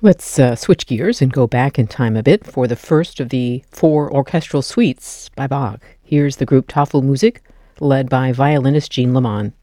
Let's switch gears and go back in time a bit for the first of the four orchestral suites by Bach. Here's the group Tafelmusik, led by violinist Jean Leman.